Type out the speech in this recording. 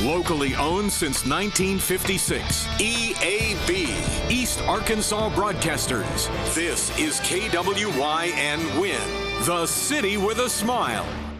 Locally owned since 1956. EAB, East Arkansas Broadcasters. This is KWYN Win, the city with a smile.